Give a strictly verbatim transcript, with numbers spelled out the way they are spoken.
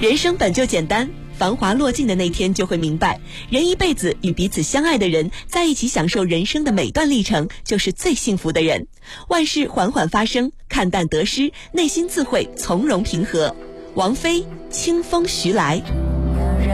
人生本就简单，繁华落尽的那天就会明白，人一辈子与彼此相爱的人在一起享受人生的每段历程，就是最幸福的人。万事缓缓发生，看淡得失，内心自会从容平和。王菲，清风徐来。